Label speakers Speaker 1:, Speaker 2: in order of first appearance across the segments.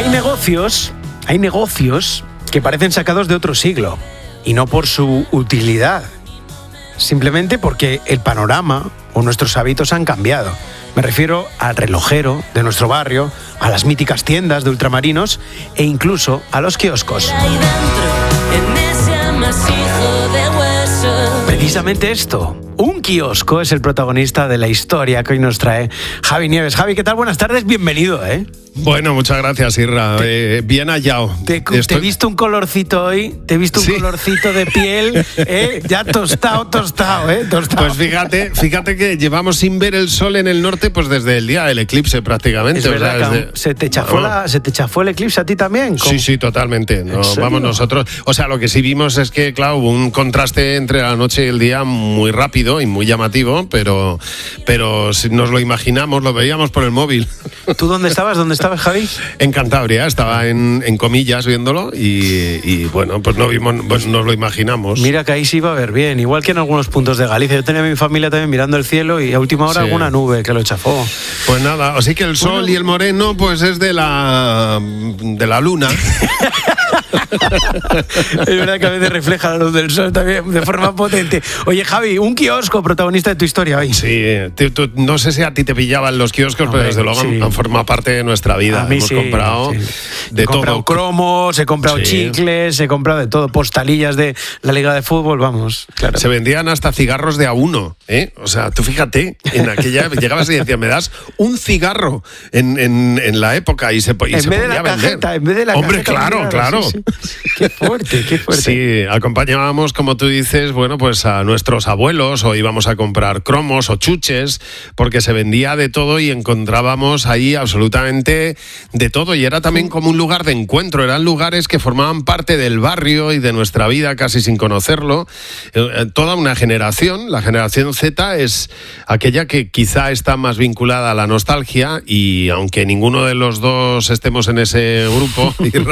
Speaker 1: Hay negocios que parecen sacados de otro siglo, y no por su utilidad, simplemente porque el panorama o nuestros hábitos han cambiado. Me refiero al relojero de nuestro barrio, a las míticas tiendas de ultramarinos e incluso a los kioscos. Precisamente esto, un kiosco, es el protagonista de la historia que hoy nos trae Javi Nieves. Javi, ¿qué tal? Buenas tardes, bienvenido,
Speaker 2: Bueno, muchas gracias, Irra. Bien hallado.
Speaker 1: Te he visto un colorcito hoy, colorcito de piel, ya tostado.
Speaker 2: Pues fíjate que llevamos sin ver el sol en el norte pues desde el día del eclipse prácticamente.
Speaker 1: Es verdad, ¿se te chafó el eclipse a ti también?
Speaker 2: Sí, totalmente. Vamos nosotros. O sea, lo que sí vimos es que, claro, hubo un contraste entre la noche y el día muy rápido y muy llamativo, pero si nos lo imaginamos, lo veíamos por el móvil.
Speaker 1: ¿Tú dónde estabas, Javi?
Speaker 2: En Cantabria, estaba en Comillas viéndolo y bueno, pues no vimos, pues nos lo imaginamos.
Speaker 1: Mira que ahí sí iba a ver bien, igual que en algunos puntos de Galicia. Yo tenía a mi familia también mirando el cielo y a última hora alguna nube que lo chafó.
Speaker 2: Pues nada, así que el sol y el moreno pues es de la luna.
Speaker 1: Es verdad que a veces refleja la luz del sol también de forma potente. Oye, Javi, un kiosco protagonista de tu historia hoy.
Speaker 2: Sí, no sé si a ti te pillaban los kioscos, pero desde luego han formado parte de nuestra vida.
Speaker 1: A mí
Speaker 2: hemos comprado de todo.
Speaker 1: He comprado cromos, he comprado chicles, he comprado de todo, postalillas de la Liga de Fútbol, vamos. Claro.
Speaker 2: Se vendían hasta cigarros de A1, ¿eh? O sea, tú fíjate, en aquella llegabas y decías, me das un cigarro en la época y se podía vender.
Speaker 1: En vez de la
Speaker 2: Hombre,
Speaker 1: cajeta,
Speaker 2: claro.
Speaker 1: Sí. Qué fuerte.
Speaker 2: Sí, acompañábamos, como tú dices, bueno, pues a nuestros abuelos o íbamos a comprar cromos o chuches, porque se vendía de todo y encontrábamos ahí absolutamente de todo. Y era también como un lugar de encuentro, eran lugares que formaban parte del barrio y de nuestra vida casi sin conocerlo. Toda una generación, la generación Z, es aquella que quizá está más vinculada a la nostalgia y aunque ninguno de los dos estemos en ese grupo,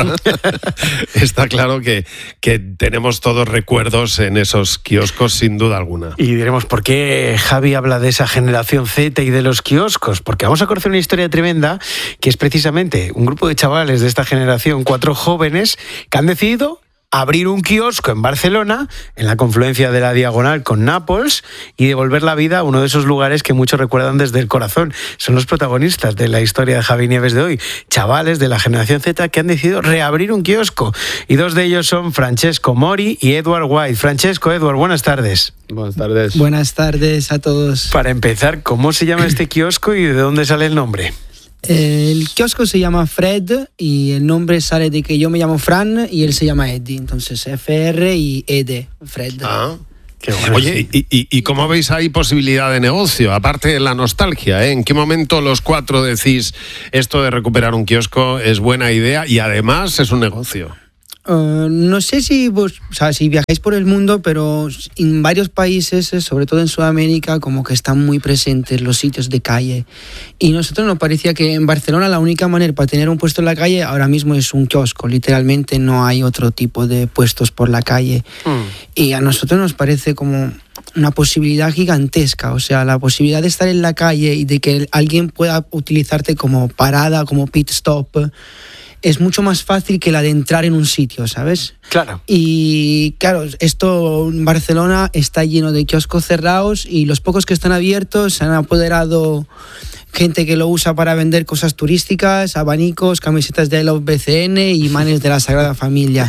Speaker 2: está claro que tenemos todos recuerdos en esos kioscos sin duda alguna.
Speaker 1: Y diremos, ¿por qué Javi habla de esa generación Z y de los kioscos? Porque vamos a conocer una historia tremenda que es precisamente un grupo de chavales de esta generación, 4 jóvenes, que han decidido abrir un kiosco en Barcelona, en la confluencia de la Diagonal con Nàpols, y devolver la vida a uno de esos lugares que muchos recuerdan desde el corazón. Son los protagonistas de la historia de Javi Nieves de hoy, chavales de la generación Z que han decidido reabrir un kiosco. Y 2 de ellos son Francesco Mori y Edward White. Francesco, Edward, buenas tardes.
Speaker 3: Buenas tardes.
Speaker 4: Buenas tardes a todos.
Speaker 1: Para empezar, ¿cómo se llama este kiosco y de dónde sale el nombre?
Speaker 4: El kiosco se llama Fred y el nombre sale de que yo me llamo Fran y él se llama Eddie, entonces FR y ED, Fred.
Speaker 2: Ah, qué bueno. Oye, ¿y cómo veis ahí posibilidad de negocio? Aparte de la nostalgia, ¿En qué momento los 4 decís esto de recuperar un kiosco es buena idea y además es un negocio?
Speaker 4: No sé si si viajáis por el mundo, pero en varios países, sobre todo en Sudamérica, como que están muy presentes los sitios de calle. Y nosotros nos parecía que en Barcelona la única manera para tener un puesto en la calle ahora mismo es un kiosco. Literalmente no hay otro tipo de puestos por la calle. Y a nosotros nos parece como una posibilidad gigantesca, o sea, la posibilidad de estar en la calle y de que alguien pueda utilizarte como parada, como pit stop, es mucho más fácil que la de entrar en un sitio, ¿sabes?
Speaker 1: Claro.
Speaker 4: Y claro, esto en Barcelona está lleno de kioscos cerrados y los pocos que están abiertos se han apoderado gente que lo usa para vender cosas turísticas, abanicos, camisetas de Love BCN y imanes de la Sagrada Familia.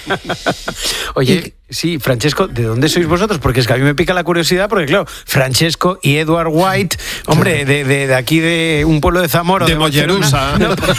Speaker 1: Oye, sí, Francesco, ¿de dónde sois vosotros? Porque es que a mí me pica la curiosidad, porque claro, Francesco y Edward White, hombre, de aquí de un pueblo de Zamora,
Speaker 2: de Mollerusa.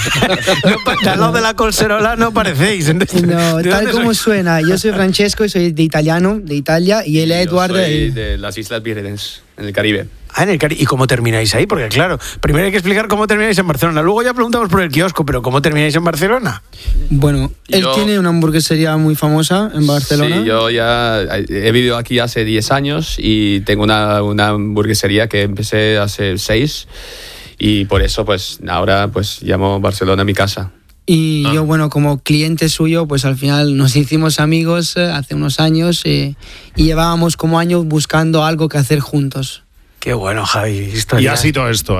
Speaker 1: Al lado de la Colserola no parecéis.
Speaker 4: No, tal como suena. Yo soy Francesco y soy de Italia, y él Edward...
Speaker 3: Yo soy de las Islas Vírgenes, en el Caribe.
Speaker 1: En el Caribe. ¿Y cómo termináis ahí? Porque claro, primero hay que explicar cómo termináis en Barcelona. Luego ya preguntamos por el kiosco, pero ¿cómo termináis en Barcelona?
Speaker 4: Bueno, él tiene una hamburguesería muy famosa en Barcelona.
Speaker 3: Sí, yo ya he vivido aquí hace 10 años y tengo una hamburguesería que empecé hace 6 y por eso pues ahora pues llamo Barcelona mi casa.
Speaker 4: Y yo, bueno, como cliente suyo, pues al final nos hicimos amigos hace unos años y llevábamos como años buscando algo que hacer juntos.
Speaker 1: Qué bueno, Javi.
Speaker 2: Y ha sido esto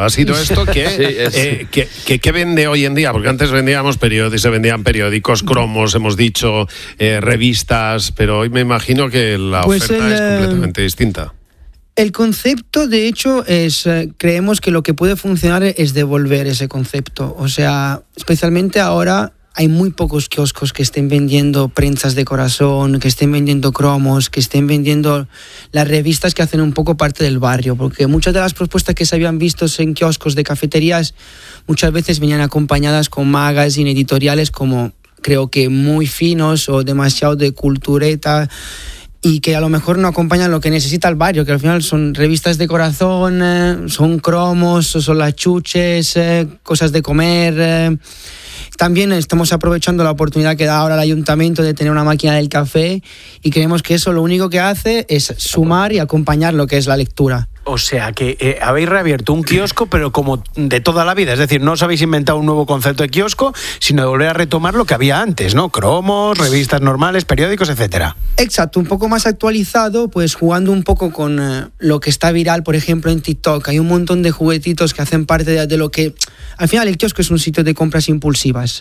Speaker 2: que vende hoy en día, porque antes vendíamos periódicos, se vendían periódicos, cromos, hemos dicho, revistas, pero hoy me imagino que la oferta es completamente distinta.
Speaker 4: El concepto, de hecho, creemos que lo que puede funcionar es devolver ese concepto. O sea, especialmente ahora hay muy pocos kioscos que estén vendiendo prensas de corazón, que estén vendiendo cromos, que estén vendiendo las revistas que hacen un poco parte del barrio, porque muchas de las propuestas que se habían visto en kioscos de cafeterías muchas veces venían acompañadas con magazines editoriales como creo que muy finos o demasiado de cultureta, y que a lo mejor no acompañan lo que necesita el barrio, que al final son revistas de corazón, son cromos, son las chuches, cosas de comer. También estamos aprovechando la oportunidad que da ahora el ayuntamiento de tener una máquina del café, y creemos que eso lo único que hace es sumar y acompañar lo que es la lectura.
Speaker 1: O sea, que habéis reabierto un kiosco, pero como de toda la vida. Es decir, no os habéis inventado un nuevo concepto de kiosco, sino de volver a retomar lo que había antes, ¿no? Cromos, revistas normales, periódicos, etcétera.
Speaker 4: Exacto, un poco más actualizado, pues jugando un poco con lo que está viral, por ejemplo, en TikTok. Hay un montón de juguetitos que hacen parte de lo que... Al final, el kiosco es un sitio de compras impulsivas.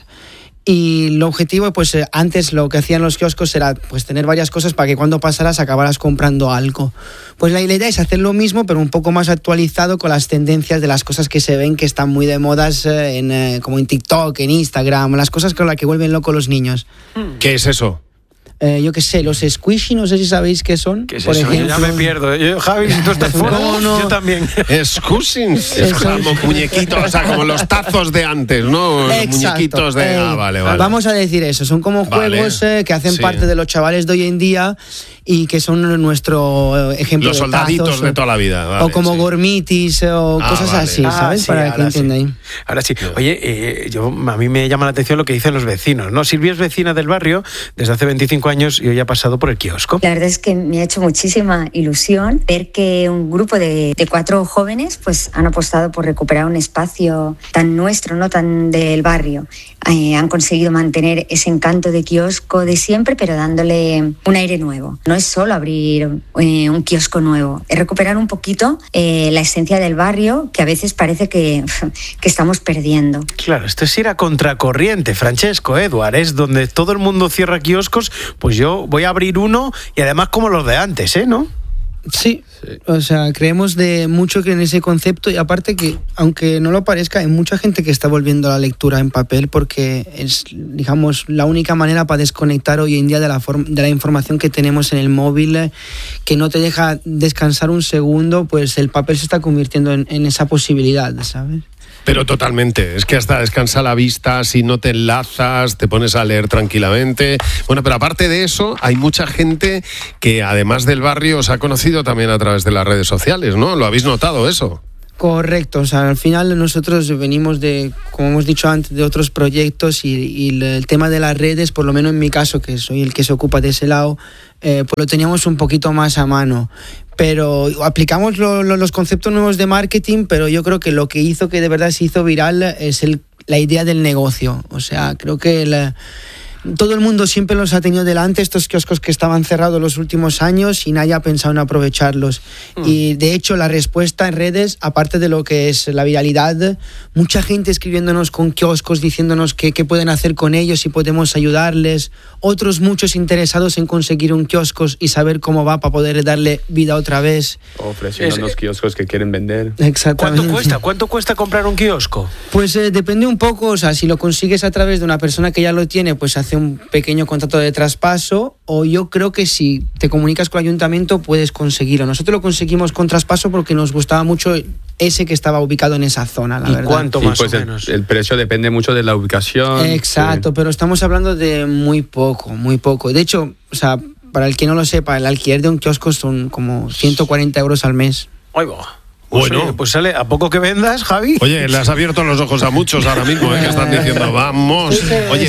Speaker 4: Y el objetivo, pues antes lo que hacían los kioscos era pues tener varias cosas para que cuando pasaras acabaras comprando algo. Pues la idea es hacer lo mismo, pero un poco más actualizado con las tendencias de las cosas que se ven que están muy de modas como en TikTok, en Instagram, las cosas con las que vuelven locos los niños.
Speaker 2: ¿Qué es eso?
Speaker 4: Yo qué sé, los squishy, no sé si sabéis qué son.
Speaker 1: ¿Qué es eso? Ejemplo, yo ya me pierdo. Javi, si tú estás fuera, no. Yo también.
Speaker 2: Squishings. Es como muñequitos, o sea, como los tazos de antes, ¿no? Los muñequitos de... vale.
Speaker 4: Vamos a decir eso, son como juegos que hacen parte de los chavales de hoy en día y que son nuestro ejemplo
Speaker 2: los
Speaker 4: de
Speaker 2: soldaditos
Speaker 4: tazos,
Speaker 2: de toda la vida. Vale,
Speaker 4: o como gormitis o cosas así, ¿sabes?
Speaker 1: Sí,
Speaker 4: para que entendáis.
Speaker 1: Ahora sí. Oye, a mí me llama la atención lo que dicen los vecinos, ¿no? Silvia es vecina del barrio desde hace 25 años y hoy ha pasado por el kiosco.
Speaker 5: La verdad es que me ha hecho muchísima ilusión ver que un grupo de 4 jóvenes pues han apostado por recuperar un espacio tan nuestro, no tan del barrio. Han conseguido mantener ese encanto de kiosco de siempre, pero dándole un aire nuevo. No es solo abrir un kiosco nuevo, es recuperar un poquito la esencia del barrio que a veces parece que estamos perdiendo.
Speaker 1: Claro, esto es ir a contracorriente, Francesco, Eduard, es donde todo el mundo cierra kioscos, pues yo voy a abrir uno y además como los de antes, ¿no?
Speaker 4: Sí, o sea, creemos de mucho que en ese concepto, y aparte que, aunque no lo parezca, hay mucha gente que está volviendo a la lectura en papel porque es, digamos, la única manera para desconectar hoy en día de la información que tenemos en el móvil, que no te deja descansar un segundo, pues el papel se está convirtiendo en esa posibilidad, ¿sabes?
Speaker 2: Pero totalmente, es que hasta descansa la vista, si no te enlazas, te pones a leer tranquilamente. Bueno, pero aparte de eso, hay mucha gente que además del barrio os ha conocido también a través de las redes sociales, ¿no? ¿Lo habéis notado eso?
Speaker 4: Correcto, o sea, al final nosotros venimos de, como hemos dicho antes, de otros proyectos y el tema de las redes, por lo menos en mi caso, que soy el que se ocupa de ese lado, pues lo teníamos un poquito más a mano. Pero aplicamos los conceptos nuevos de marketing, pero yo creo que lo que hizo que de verdad se hizo viral es la idea del negocio. O sea, creo que todo el mundo siempre los ha tenido delante, estos kioscos que estaban cerrados los últimos años y nadie ha pensado en aprovecharlos. Y de hecho la respuesta en redes, aparte de lo que es la viralidad, mucha gente escribiéndonos con kioscos, diciéndonos qué pueden hacer con ellos, si podemos ayudarles, otros muchos interesados en conseguir un kiosco y saber cómo va para poder darle vida otra vez.
Speaker 3: Ofreciendo los kioscos que quieren vender.
Speaker 4: Exactamente.
Speaker 1: ¿Cuánto cuesta comprar un kiosco?
Speaker 4: Pues depende un poco, o sea, si lo consigues a través de una persona que ya lo tiene, pues hace un pequeño contrato de traspaso, o yo creo que si te comunicas con el ayuntamiento puedes conseguirlo. Nosotros lo conseguimos con traspaso porque nos gustaba mucho ese que estaba ubicado en esa zona, la verdad.
Speaker 1: ¿Y cuánto más
Speaker 3: pues
Speaker 1: o menos?
Speaker 3: El precio depende mucho de la ubicación.
Speaker 4: Exacto, pero estamos hablando de muy poco, muy poco. De hecho, o sea, para el que no lo sepa, el alquiler de un kiosco son como 140 euros al mes.
Speaker 1: ¡Ay, va! Bueno, oye, pues sale a poco que vendas, Javi.
Speaker 2: Oye, le has abierto los ojos a muchos ahora mismo, que están diciendo, vamos. Oye,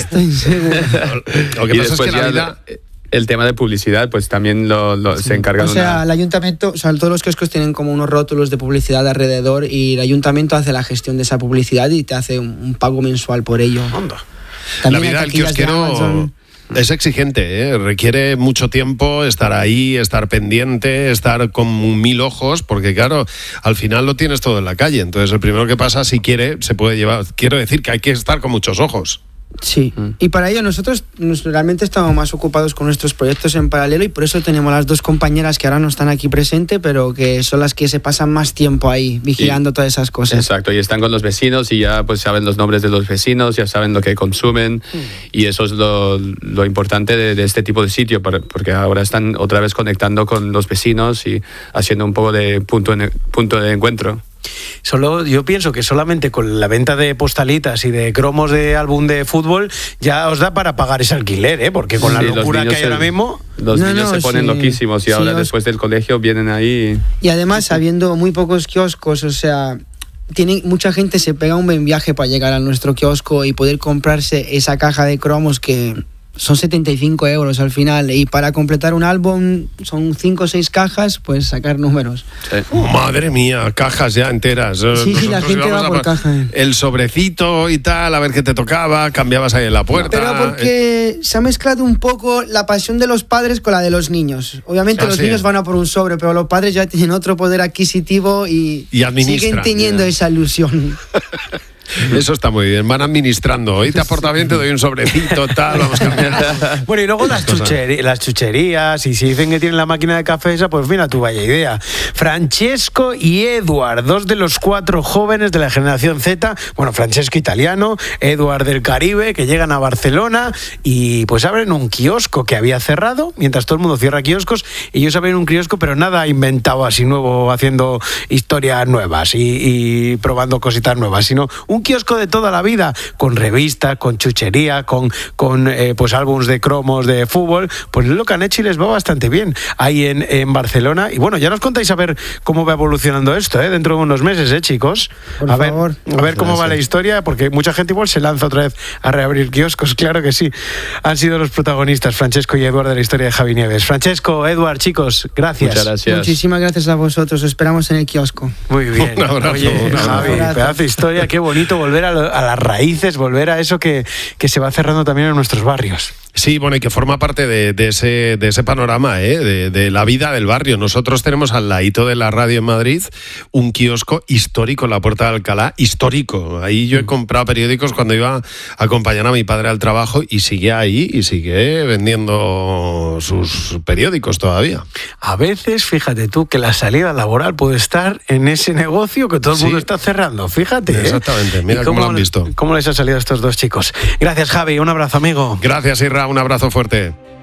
Speaker 2: lo que pasa es que la vida...
Speaker 3: El tema de publicidad, pues también se encarga de
Speaker 4: O sea, el ayuntamiento, o sea, todos los kioscos tienen como unos rótulos de publicidad alrededor y el ayuntamiento hace la gestión de esa publicidad y te hace un pago mensual por ello.
Speaker 2: La vida del kiosquero... Es exigente, ¿eh? Requiere mucho tiempo estar ahí, estar pendiente, estar con 1000 ojos, porque claro, al final lo tienes todo en la calle. Entonces el primero que pasa, si quiere, se puede llevar. Quiero decir que hay que estar con muchos ojos.
Speaker 4: Sí, y para ello nosotros realmente estamos más ocupados con nuestros proyectos en paralelo y por eso tenemos las dos compañeras que ahora no están aquí presentes, pero que son las que se pasan más tiempo ahí vigilando todas esas cosas.
Speaker 3: Exacto, y están con los vecinos y ya pues saben los nombres de los vecinos, ya saben lo que consumen y eso es lo importante de este tipo de sitio, porque ahora están otra vez conectando con los vecinos y haciendo un poco de punto de encuentro.
Speaker 1: Yo pienso que solamente con la venta de postalitas y de cromos de álbum de fútbol ya os da para pagar ese alquiler, ¿eh? Porque con la locura que hay ahora mismo...
Speaker 3: Los niños se ponen loquísimos y ahora después del colegio vienen ahí...
Speaker 4: Y además, habiendo muy pocos kioscos, o sea... mucha gente se pega un buen viaje para llegar a nuestro kiosco y poder comprarse esa caja de cromos que... son 75 euros al final y para completar un álbum son 5 o 6 cajas, pues sacar números.
Speaker 2: Sí. Madre mía, cajas ya enteras.
Speaker 4: Sí, la gente va por caja.
Speaker 2: El sobrecito y tal, a ver qué te tocaba, cambiabas ahí en la puerta.
Speaker 4: Pero porque se ha mezclado un poco la pasión de los padres con la de los niños. Obviamente los niños van a por un sobre, pero los padres ya tienen otro poder adquisitivo y siguen teniendo esa ilusión.
Speaker 2: Eso está muy bien, van administrando. Hoy te aporta bien, te doy un sobrecito, tal, vamos cambiando.
Speaker 1: Bueno, y luego las chucherías, y si dicen que tienen la máquina de café esa, pues mira tu vaya idea. Francesco y Edward, 2 de los 4 jóvenes de la generación Z, bueno, Francesco italiano, Edward del Caribe, que llegan a Barcelona y pues abren un kiosco que había cerrado, mientras todo el mundo cierra kioscos, ellos abren un kiosco, pero nada inventado así nuevo, haciendo historias nuevas y probando cositas nuevas, sino un kiosco de toda la vida, con revistas, con chuchería, con pues álbums de cromos de fútbol, pues es lo que han hecho y les va bastante bien ahí en Barcelona. Y bueno, ya nos contáis a ver cómo va evolucionando esto, dentro de unos meses, chicos.
Speaker 4: Por favor.
Speaker 1: A ver cómo va la historia, porque mucha gente igual se lanza otra vez a reabrir kioscos, claro que sí. Han sido los protagonistas, Francesco y Edward, de la historia de Javi Nieves. Francesco, Edward, chicos, gracias.
Speaker 3: Muchas gracias.
Speaker 4: Muchísimas gracias a vosotros, os esperamos en el kiosco.
Speaker 1: Muy bien.
Speaker 2: Un abrazo.
Speaker 1: Oye, Javi,
Speaker 4: abrazo.
Speaker 1: pedazo de historia, qué bonito volver a las raíces, volver a eso que se va cerrando también en nuestros barrios.
Speaker 2: Sí, bueno, y que forma parte de ese panorama, de la vida del barrio. Nosotros tenemos al ladito de la radio en Madrid un kiosco histórico en la Puerta de Alcalá, histórico. Ahí yo he comprado periódicos cuando iba a acompañar a mi padre al trabajo y sigue ahí y sigue vendiendo sus periódicos todavía.
Speaker 1: A veces, fíjate tú, que la salida laboral puede estar en ese negocio que todo el mundo está cerrando, fíjate.
Speaker 2: Exactamente, mira cómo lo han visto.
Speaker 1: ¿Cómo les ha salido a estos dos chicos? Gracias, Javi, un abrazo, amigo.
Speaker 2: Gracias, Irra, un abrazo fuerte.